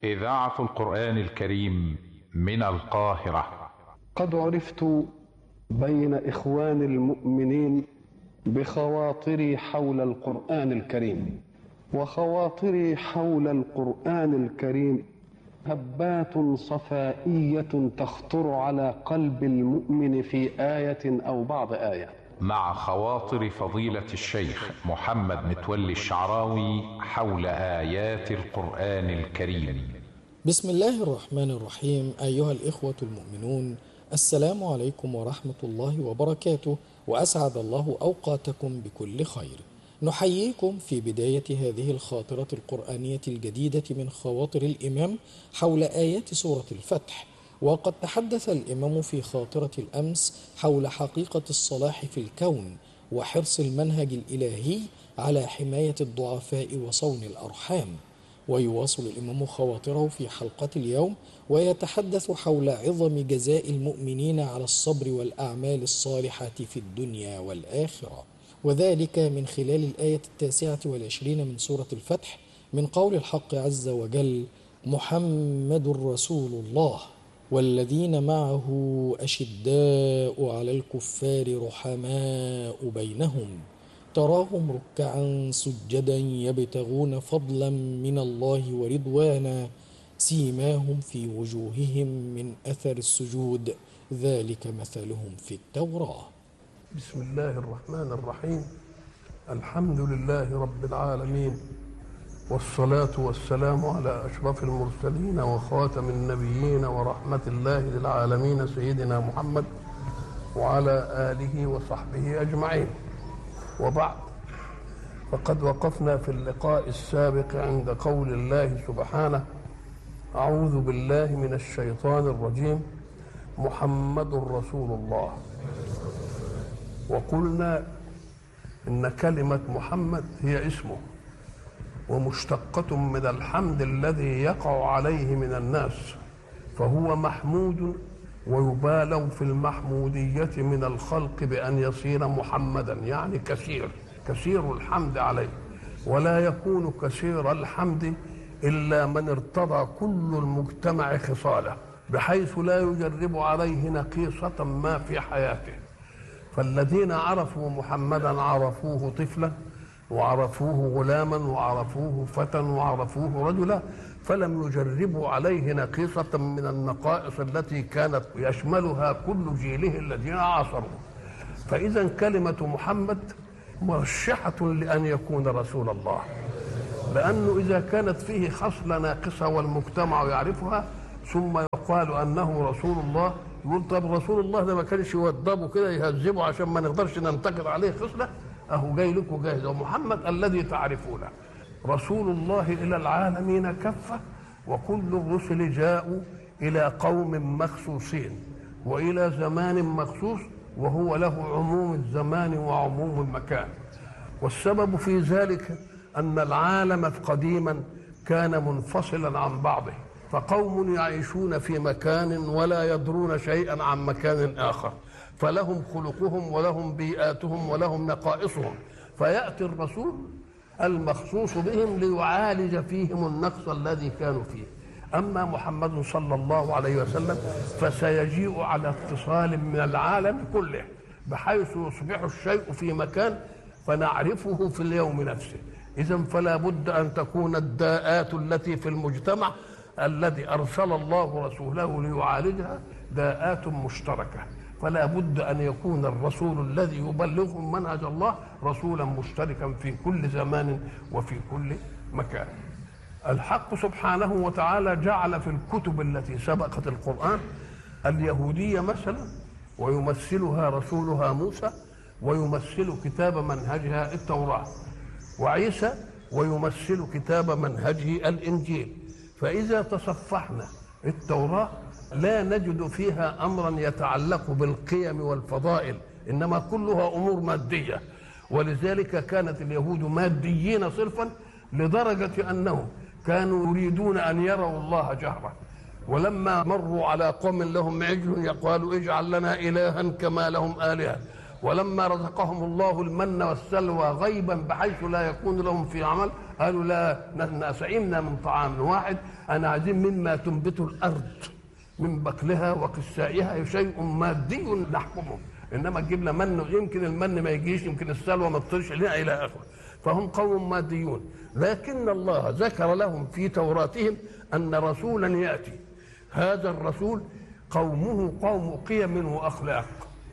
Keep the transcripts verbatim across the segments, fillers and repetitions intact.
إذاعة القرآن الكريم من القاهرة. قد عرفت بين إخوان المؤمنين بخواطري حول القرآن الكريم، وخواطري حول القرآن الكريم هبات صفائية تخطر على قلب المؤمن في آية أو بعض آية. مع خواطر فضيلة الشيخ محمد متولي الشعراوي حول آيات القرآن الكريم. بسم الله الرحمن الرحيم. أيها الإخوة المؤمنون، السلام عليكم ورحمة الله وبركاته، وأسعد الله أوقاتكم بكل خير. نحييكم في بداية هذه الخاطرة القرآنية الجديدة من خواطر الإمام حول آيات سورة الفتح. وقد تحدث الإمام في خاطرة الأمس حول حقيقة الصلاح في الكون وحرص المنهج الإلهي على حماية الضعفاء وصون الأرحام. ويواصل الإمام خواطره في حلقة اليوم ويتحدث حول عظم جزاء المؤمنين على الصبر والأعمال الصالحة في الدنيا والآخرة، وذلك من خلال الآية التاسعة والعشرين من سورة الفتح، من قول الحق عز وجل: محمد رسول الله والذين معه أشداء على الكفار رحماء بينهم تراهم ركعا سجدا يبتغون فضلا من الله ورضوانا سيماهم في وجوههم من أثر السجود ذلك مثلهم في التوراة. بسم الله الرحمن الرحيم. الحمد لله رب العالمين، والصلاة والسلام على أشرف المرسلين وخاتم النبيين ورحمة الله للعالمين سيدنا محمد وعلى آله وصحبه أجمعين، وبعد. فقد وقفنا في اللقاء السابق عند قول الله سبحانه: أعوذ بالله من الشيطان الرجيم، محمد رسول الله. وقلنا إن كلمة محمد هي اسمه، ومشتقة من الحمد الذي يقع عليه من الناس، فهو محمود، ويبالغ في المحمودية من الخلق بأن يصير محمدا، يعني كثير كثير الحمد عليه. ولا يكون كثير الحمد إلا من ارتضى كل المجتمع خصاله، بحيث لا يجرب عليه نقيصة ما في حياته. فالذين عرفوا محمدا عرفوه طفلا، وعرفوه غلاما، وعرفوه فتى، وعرفوه رجلا، فلم يجربوا عليه نقيصة من النقائص التي كانت يشملها كل جيله الذين عاصروه. فإذا كلمة محمد مرشحة لأن يكون رسول الله، لأنه إذا كانت فيه خصلة ناقصة والمجتمع يعرفها ثم يقال أنه رسول الله، يقول طب رسول الله ده ما كانش يوضبه كده يهذبه عشان ما نقدرش ننتقد عليه خصلة؟ أهو جاي لكم جاهز. ومحمد الذي تعرفونه رسول الله إلى العالمين كافة، وكل الرسل جاءوا إلى قوم مخصوصين وإلى زمان مخصوص، وهو له عموم الزمان وعموم المكان. والسبب في ذلك أن العالم قديما كان منفصلا عن بعضه، فقوم يعيشون في مكان ولا يدرون شيئا عن مكان آخر، فلهم خلقهم ولهم بيئاتهم ولهم نقائصهم، فيأتي الرسول المخصوص بهم ليعالج فيهم النقص الذي كانوا فيه. أما محمد صلى الله عليه وسلم فسيجيء على اتصال من العالم كله، بحيث يصبح الشيء في مكان فنعرفه في اليوم نفسه. إذن فلا بد أن تكون الداءات التي في المجتمع الذي أرسل الله رسوله ليعالجها داءات مشتركة، فلا بد أن يكون الرسول الذي يبلغهم منهج الله رسولا مشتركا في كل زمان وفي كل مكان. الحق سبحانه وتعالى جعل في الكتب التي سبقت القرآن اليهودية مثلا، ويمثلها رسولها موسى، ويمثل كتاب منهجها التوراة، وعيسى ويمثل كتاب منهجه الإنجيل. فإذا تصفحنا التوراة لا نجد فيها أمرا يتعلق بالقيم والفضائل، إنما كلها أمور مادية. ولذلك كانت اليهود ماديين صرفا، لدرجة أنهم كانوا يريدون أن يروا الله جهرا، ولما مروا على قوم لهم عجل يقالوا اجعل لنا إلها كما لهم آلهة، ولما رزقهم الله المن والسلوى غيبا بحيث لا يكون لهم في عمل قالوا لا نحن سئمنا من طعام واحد، أنا عايزين مما تنبت الأرض من بقلها وقسائها شيء مادي نحكمه، إنما تجيب لنا من، يمكن المن ما يجيش، يمكن السلوى ما تطيرش لنا إلى آخره. فهم قوم ماديون، لكن الله ذكر لهم في توراتهم أن رسولا يأتي، هذا الرسول قومه قوم قيم وأخلاق،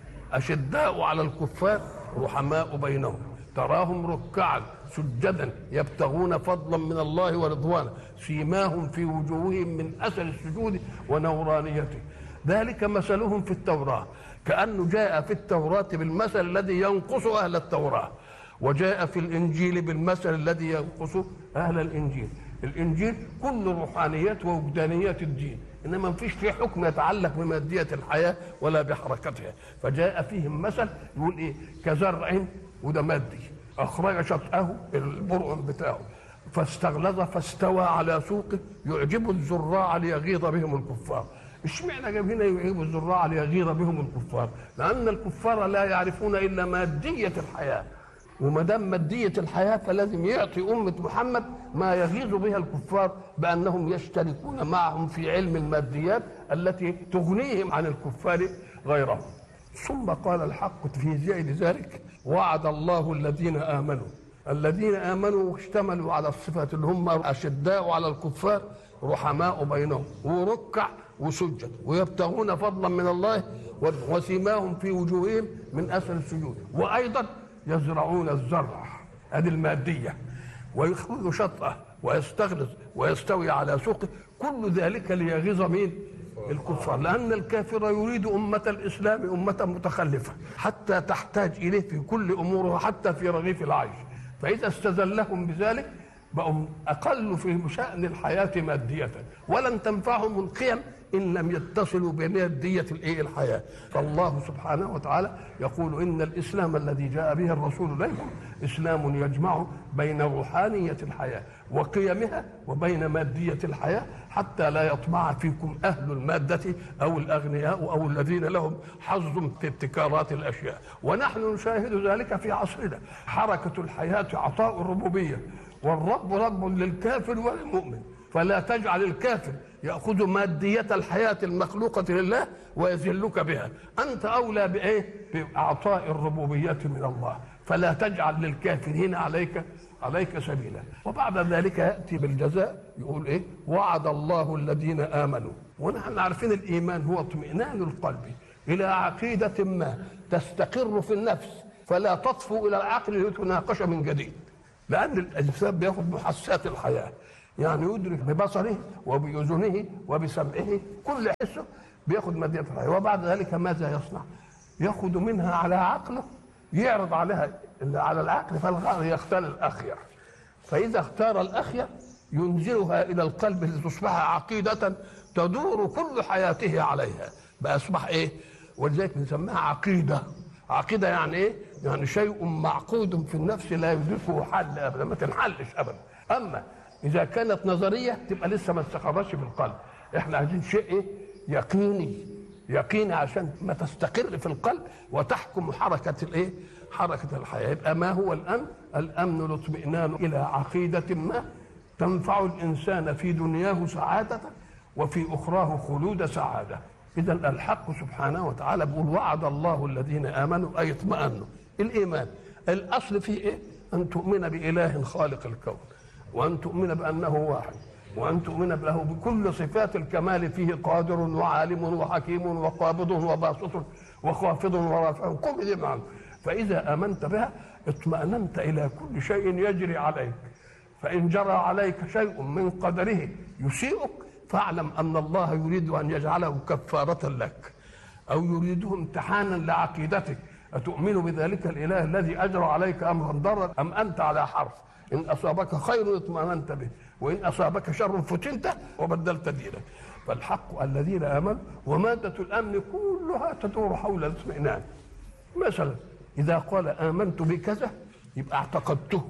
أشداء على الكفار رحماء بينهم، تراهم ركعا سجدا يبتغون فضلا من الله ورضوانا، سيماهم في وجوههم من أثر السجود ونورانيته، ذلك مثلهم في التوراة، كأنه جاء في التوراة بالمثل الذي ينقص أهل التوراة، وجاء في الإنجيل بالمثل الذي ينقص أهل الإنجيل. الإنجيل كل روحانيات ووجدانيات الدين، إنما ما فيش فيه حكم يتعلق بمادية الحياة ولا بحركتها، فجاء فيهم مثل يقول إيه؟ كزرع، وده مادي، أخرج شطأه البرء بتاعه فاستغلظ فاستوى على سوقه يعجب الزراع ليغيظ بهم الكفار. اشمعنى جاب هنا يعجب الزراع ليغيظ بهم الكفار؟ لأن الكفار لا يعرفون إلا مادية الحياة، وما دام مادية الحياة فلازم يعطي أمة محمد ما يغيظ بها الكفار بأنهم يشتركون معهم في علم الماديات التي تغنيهم عن الكفار غيرهم. ثم قال الحق في زائد ذلك: وعد الله الذين آمنوا، الذين آمنوا اشتملوا على الصفات اللي هم أشداء على الكفار رحماء بينهم وركع وسجد ويبتغون فضلا من الله وسيماهم في وجوههم من أثر السجود، وأيضا يزرعون الزرع، هذه المادية، ويخرج شطأه ويستغلظ ويستوي على سوقه، كل ذلك ليغيظ مين؟ الكفار، لأن الكافر يريد أمة الإسلام أمة متخلفة حتى تحتاج إليه في كل أمورها حتى في رغيف العيش، فإذا استزلهم بذلك بقوا أقل في شأن الحياة مادية، ولن تنفعهم القيم إن لم يتصلوا بمادية الحياة. فالله سبحانه وتعالى يقول: إن الإسلام الذي جاء به الرسول إليكم إسلام يجمع بين روحانية الحياة وقيمها وبين مادية الحياة، حتى لا يطمع فيكم أهل المادة أو الأغنياء أو الذين لهم حظ في ابتكارات الأشياء. ونحن نشاهد ذلك في عصرنا، حركة الحياة عطاء الربوبية، والرب رب للكافر وللمؤمن، فلا تجعل الكافر يأخذ مادية الحياة المخلوقة لله ويذلك بها، أنت أولى بإيه؟ بإعطاء الربوبية من الله، فلا تجعل للكافرين عليك عليك سبيلا. وبعد ذلك يأتي بالجزاء، يقول إيه؟ وعد الله الذين آمنوا. ونحن عارفين الإيمان هو اطمئنان القلب إلى عقيدة ما تستقر في النفس فلا تطفو إلى العقل لتناقش من جديد، لأن الإنسان بياخذ محسات الحياة، يعني يدرك ببصره وبأذنه وبسمعه، كل حسه بياخذ مادية الحياة، وبعد ذلك ماذا يصنع؟ ياخذ منها على عقله، يعرض عليها على العقل، فالغار يختار الأخير، فإذا اختار الأخير ينزلها إلى القلب لتصبح عقيدة تدور كل حياته عليها، بأصبح إيه؟ ولذلك نسميها عقيدة. عقيدة يعني إيه؟ يعني شيء معقود في النفس لا يدركه حل أبدا، ما تنحلش أبدا. أما إذا كانت نظرية تبقى لسه ما استقرش في القلب. إحنا عايزين شيء إيه؟ يقيني، يقيني عشان ما تستقر في القلب وتحكم حركة الإيه؟ حركة الحياة. يبقى ما هو الأمن؟ الأمن الاطمئنان إلى عقيدة ما تنفع الإنسان في دنياه سعادة وفي أخراه خلود سعادة. إذا الحق سبحانه وتعالى بيقول: وعد الله الذين آمنوا، أي اطمأنوا. الإيمان الأصل فيه إيه؟ أن تؤمن بإله خالق الكون، وأن تؤمن بأنه واحد، وأن تؤمن له بكل صفات الكمال، فيه قادر وعالم وحكيم وقابض وباسط وخافض ورافع، كل دي معنى. فإذا آمنت بها اطمأننت إلى كل شيء يجري عليك، فإن جرى عليك شيء من قدره يسيئك فاعلم أن الله يريد أن يجعله كفارة لك، أو يريده امتحانا لعقيدتك، أتؤمن بذلك الإله الذي أجرى عليك أمرا ضرا أم أنت على حرف؟ إن أصابك خير اطمأننت به، وإن أصابك شر فتنت وبدلت دينك. فالحق الذين آمنوا، ومادة الأمن كلها تدور حول الاطمئنان. مثلا إذا قال آمنت بكذا يبقى اعتقدته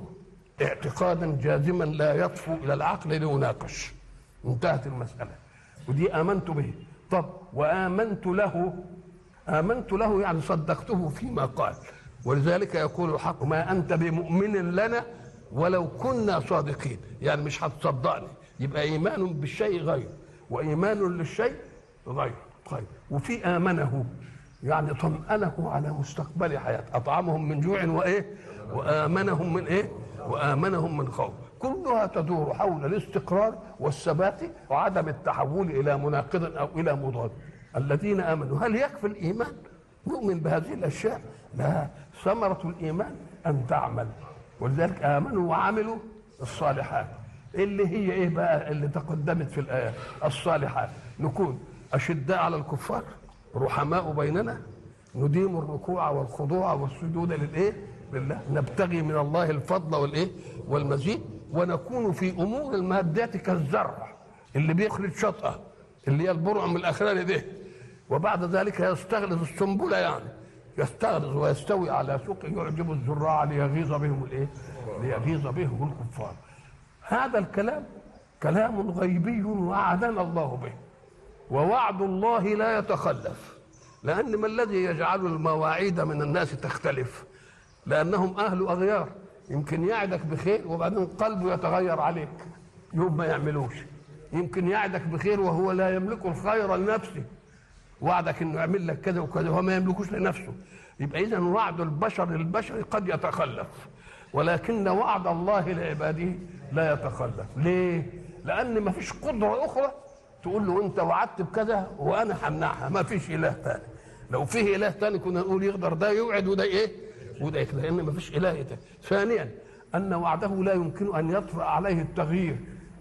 اعتقادا جازما لا يطفو إلى العقل ليناقش، انتهت المسألة، ودي آمنت به. طب وآمنت له، آمنت له يعني صدقته فيما قال. ولذلك يقول الحق ما أنت بمؤمن لنا ولو كنا صادقين، يعني مش هتصدقني. يبقى إيمان بالشيء غير وإيمان للشيء غير. طيب وفي آمنه يعني طمأنه على مستقبل حياته، أطعمهم من جوع وإيه وآمنهم من إيه وآمنهم من خوف. كلها تدور حول الاستقرار والثبات وعدم التحول إلى مناقض أو إلى مضاد. الذين آمنوا، هل يكفي الإيمان نؤمن بهذه الأشياء؟ لا، ثمرة الإيمان أن تعمل. ولذلك آمنوا وعملوا الصالحات اللي هي إيه بقى اللي تقدمت في الآيات. الصالحات نكون أشداء على الكفار، رحماء بيننا، نديم الركوع والخضوع والسجود للإيه لله، نبتغي من الله الفضل والإيه والمزيد، ونكون في أمور المادات كالزرع اللي بيخرج شطأة اللي هي البرعم الأخراني ده، وبعد ذلك يستغلظ السنبلة، يعني يستغلظ ويستوي على سوقه يعجب الزراع ليغيظ بهم الايه؟ ليغيظ بهم الكفار. هذا الكلام كلام غيبي وعدنا الله به، ووعد الله لا يتخلف، لأن ما الذي يجعل المواعيد من الناس تختلف؟ لأنهم أهل أغيار، يمكن يعدك بخير وبعدين قلبه يتغير عليك يوم ما يعملوش. يمكن يعدك بخير وهو لا يملك الخير لنفسه، وعدك انه يعمل لك كذا وكذا وهو ما يملكوش لنفسه. يبقى اذا وعد البشر للبشر قد يتخلف، ولكن وعد الله لعباده لا يتخلف. ليه؟ لان ما فيش قدره اخرى تقول له انت وعدت بكذا وانا همنعها، ما فيش اله ثاني. لو فيه اله ثاني كنا نقول يقدر ده يوعد وده ايه وده كده، لان ما فيش اله ثاني. ثانيا ان وعده لا يمكن ان يطرأ عليه التغيير،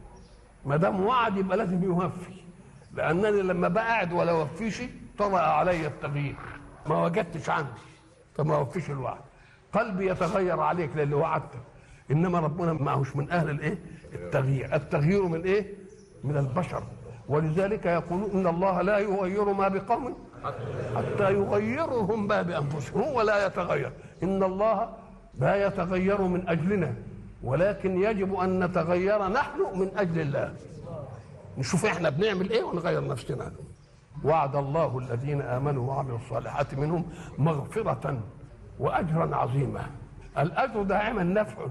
ما دام وعد يبقى لازم يوفي، لانني لما بقعد ولا اوفيش طرأ علي التغيير، ما وجدتش عندي فما اوفيش الوعد. قلبي يتغير عليك للي وعدته، انما ربنا معهوش من اهل الايه التغيير. التغيير من ايه؟ من البشر. ولذلك يقولون ان الله لا يغير ما بقوم حتى يغيرهم ما بانفسهم. هو لا يتغير، ان الله لا يتغير من اجلنا، ولكن يجب ان نتغير نحن من اجل الله. نشوف احنا بنعمل ايه ونغير نفسنا. وعد الله الذين امنوا وعملوا الصالحات منهم مغفرة واجرا عظيما. الاجر دائما نفع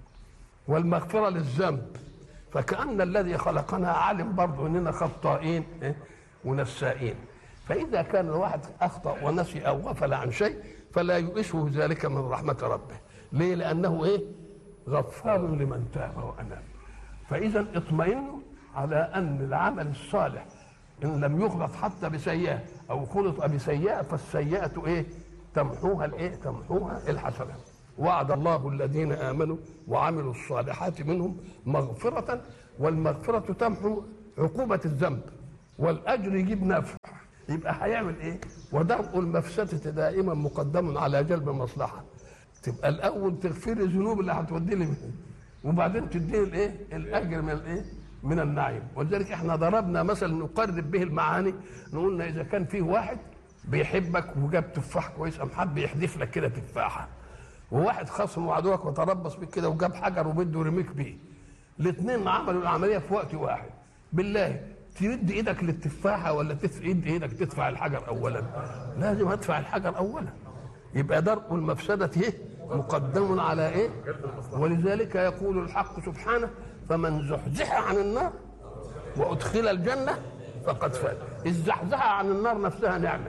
والمغفرة للذنب، فكأن الذي خلقنا عالم برضه اننا خطائين ونسائين. فاذا كان الواحد اخطأ ونسي او غفل عن شيء فلا يؤسه ذلك من رحمة ربه. ليه؟ لانه ايه؟ غفار لمن تاب واناب. فاذا اطمئنوا على ان العمل الصالح ان لم يخلط حتى بسيئه او خلط بسيئه فالسيئه ايه؟ تمحوها الايه؟ تمحوها الحسنه. وعد الله الذين امنوا وعملوا الصالحات منهم مغفرة، والمغفرة تمحو عقوبة الذنب، والاجر يجيب نفع. يبقى هيعمل ايه؟ ودرء المفسدة دائما مقدم على جلب المصلحة. تبقى الاول تغفر الذنوب اللي هتودي لي وبعدين تديني الايه؟ الاجر من الايه؟ من النعيم. ولذلك احنا ضربنا مثلا نقرب به المعاني، نقولنا اذا كان فيه واحد بيحبك وجاب تفاح كويس قام حب يحدف لك كده تفاحه، وواحد خصم وعدوك وتربص بك كده وجاب حجر وبده يرميك بيه، الاثنين عملوا العمليه في وقت واحد، بالله تمد ايدك للتفاحه ولا تمد ايدك تدفع الحجر اولا؟ لازم ادفع الحجر اولا. يبقى درء المفسده ايه؟ مقدم على ايه؟ ولذلك يقول الحق سبحانه فمن زحزح عن النار وادخل الجنه فقد فاز. الزحزحه عن النار نفسها نعمه.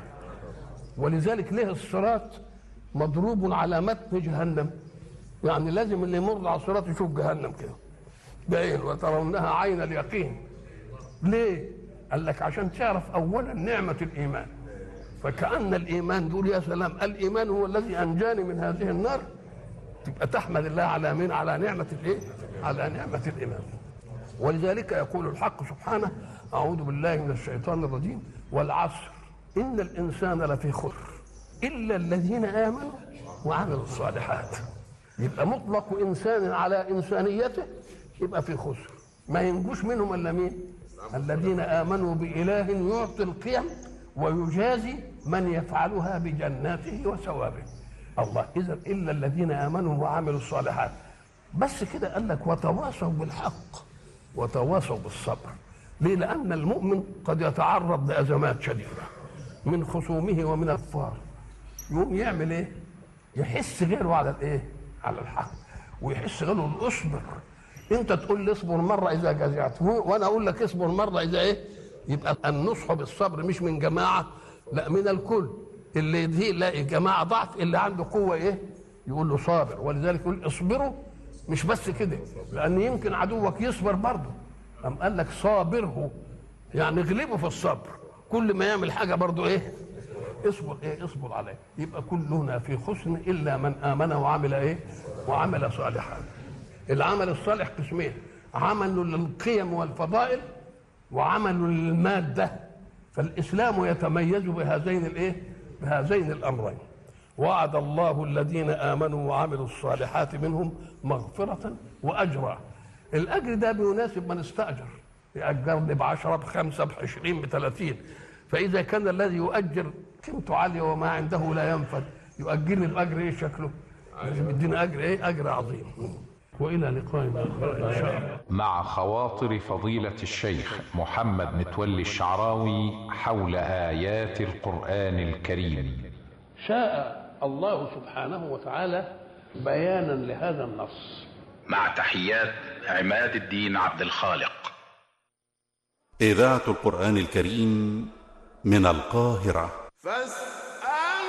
ولذلك ليه الصراط مضروب على متن جهنم؟ يعني لازم اللي يمر على الصراط يشوف جهنم كده باين وترونها عين اليقين. ليه؟ قال لك عشان تعرف اولا نعمه الايمان. فكأن الايمان دول يا سلام، الايمان هو الذي انجاني من هذه النار. تبقى تحمد الله على مين؟ على نعمه الايه؟ على نعمه الايمان. ولذلك يقول الحق سبحانه اعوذ بالله من الشيطان الرجيم والعصر ان الانسان لفي خسر الا الذين امنوا وعملوا الصالحات. يبقى مطلق انسان على انسانيته يبقى في خسر، ما ينجوش منهم الا مين؟ الذين امنوا باله يعطي القيم ويجازي من يفعلها بجناته وثوابه. الله. اذا الا الذين امنوا وعملوا الصالحات. بس كده قال لك وتواصوا بالحق وتواصوا بالصبر. ليه؟ لان المؤمن قد يتعرض لازمات شديده من خصومه ومن الكفار، يقوم يعمل ايه؟ يحس غيره على الايه؟ على الحق، ويحس غيره اصبر. انت تقول لي اصبر مره اذا جزعت، وانا اقول لك اصبر مره اذا ايه؟ يبقى النصح بالصبر مش من جماعه، لا من الكل. اللي يديه يلاقي جماعه ضعف، اللي عنده قوه ايه؟ يقول له صابر. ولذلك يقول اصبروا، مش بس كده، لان يمكن عدوك يصبر برضه. قام قال لك صابره، يعني اغلبه في الصبر، كل ما يعمل حاجه برضه ايه؟ اصبر ايه؟ اصبر عليه. يبقى كلنا في خسر الا من امن وعمل ايه؟ وعمل صالحا. العمل الصالح قسمين: عمل للقيم والفضائل، وعمل للماده. فالاسلام يتميز بهذين الايه؟ بهذين الامرين. وعد الله الذين امنوا وعملوا الصالحات منهم مغفره واجرا. الاجر ده بيناسب من استاجر، يأجرني بعشرة بخمسة بعشرين بثلاثين. فإذا كان الذي يؤجر قيمته عالية وما عنده لا ينفد، يؤجرني بأجر إيه شكله؟ يدينا أجر إيه؟ أجر عظيم. وإلى لقاء آخر إن شاء الله. مع خواطر فضيلة الشيخ محمد متولي الشعراوي حول آيات القرآن الكريم. شاء الله سبحانه وتعالى بيانا لهذا النص. مع تحيات عماد الدين عبد الخالق. إذاعة القرآن الكريم من القاهرة.